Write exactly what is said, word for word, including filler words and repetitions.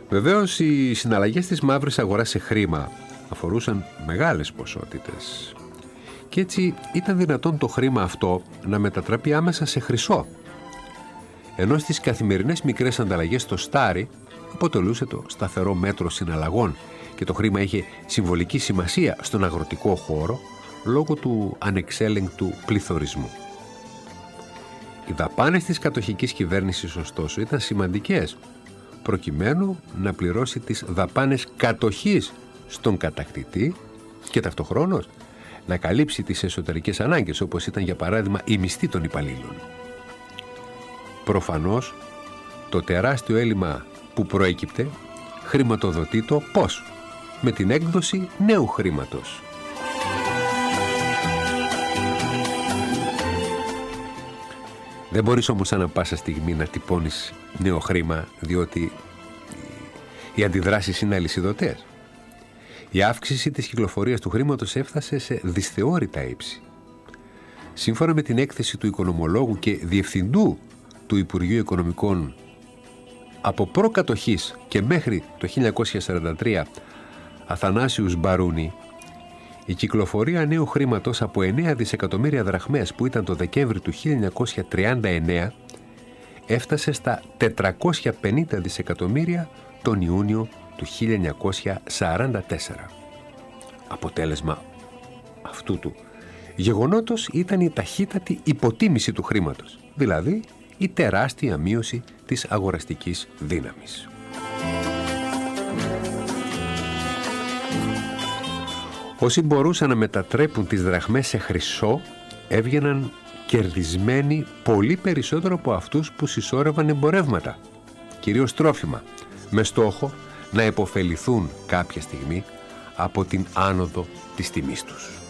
Βεβαίως, οι συναλλαγές της μαύρης αγοράς σε χρήμα αφορούσαν μεγάλες ποσότητες. Και έτσι ήταν δυνατόν το χρήμα αυτό να μετατραπεί άμεσα σε χρυσό. Ενώ στις καθημερινές μικρές ανταλλαγές το στάρι αποτελούσε το σταθερό μέτρο συναλλαγών και το χρήμα είχε συμβολική σημασία στον αγροτικό χώρο λόγω του ανεξέλεγκτου πληθωρισμού. Οι δαπάνες της κατοχικής κυβέρνησης, ωστόσο, ήταν σημαντικές προκειμένου να πληρώσει τις δαπάνες κατοχής στον κατακτητή και ταυτοχρόνως να καλύψει τις εσωτερικές ανάγκες, όπως ήταν για παράδειγμα η μισθή των υπαλλήλων. Προφανώς, το τεράστιο έλλειμμα που προέκυπτε χρηματοδοτείτο πώς? Με την έκδοση νέου χρήματος. Δεν μπορείς όμως ανά πάσα στιγμή να τυπώνεις νέο χρήμα, διότι οι αντιδράσεις είναι αλυσιδωτές. Η αύξηση της κυκλοφορίας του χρήματος έφτασε σε δυσθεώρητα ύψη. Σύμφωνα με την έκθεση του οικονομολόγου και διευθυντού του Υπουργείου Οικονομικών από προκατοχής και μέχρι το χίλια εννιακόσια σαράντα τρία, Αθανάσιους Μπαρούνι, η κυκλοφορία νέου χρήματος από εννέα δισεκατομμύρια δραχμές που ήταν το Δεκέμβρη του χίλια εννιακόσια τριάντα εννέα έφτασε στα τετρακόσια πενήντα δισεκατομμύρια τον Ιούνιο του χίλια εννιακόσια σαράντα τέσσερα. Αποτέλεσμα αυτού του γεγονότος ήταν η ταχύτατη υποτίμηση του χρήματος, δηλαδή η τεράστια μείωση της αγοραστικής δύναμης. Όσοι μπορούσαν να μετατρέπουν τις δραχμές σε χρυσό έβγαιναν κερδισμένοι πολύ περισσότερο από αυτούς που συσσόρευαν εμπορεύματα, κυρίως τρόφιμα, με στόχο να υποφεληθούν κάποια στιγμή από την άνοδο της τιμής τους.